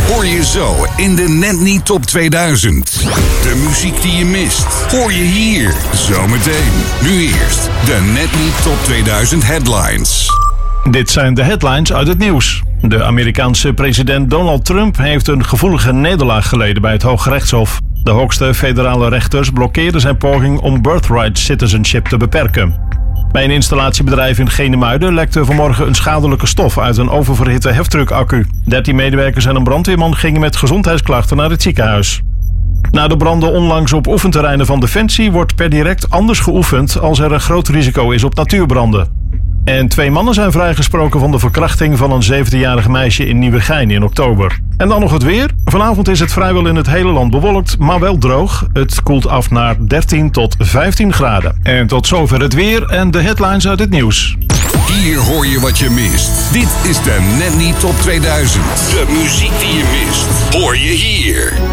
hoor je zo in de Net Niet Top 2000. De muziek die je mist, hoor je hier zometeen. Nu eerst de Net Niet Top 2000 headlines. Dit zijn de headlines uit het nieuws. De Amerikaanse president Donald Trump heeft een gevoelige nederlaag geleden bij het Hooggerechtshof. De hoogste federale rechters blokkeerden zijn poging om birthright citizenship te beperken. Bij een installatiebedrijf in Genemuiden lekte vanmorgen een schadelijke stof uit een oververhitte heftruckaccu. 13 medewerkers en een brandweerman gingen met gezondheidsklachten naar het ziekenhuis. Na de branden onlangs op oefenterreinen van Defensie wordt per direct anders geoefend als er een groot risico is op natuurbranden. En 2 mannen zijn vrijgesproken van de verkrachting van een 17-jarig meisje in Nieuwegein in oktober. En dan nog het weer. Vanavond is het vrijwel in het hele land bewolkt, maar wel droog. Het koelt af naar 13 tot 15 graden. En tot zover het weer en de headlines uit het nieuws. Hier hoor je wat je mist. Dit is de Net Niet Top 2000. De muziek die je mist, hoor je hier.